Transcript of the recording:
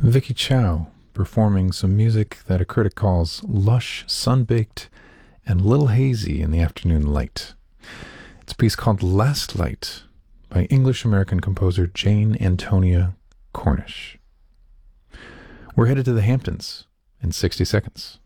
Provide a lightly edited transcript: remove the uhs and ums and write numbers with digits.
Vicky Chow performing some music that a critic calls lush, sun-baked, and a little hazy in the afternoon light. It's a piece called Last Light by English-American composer Jane Antonia Cornish. We're headed to the Hamptons in 60 seconds.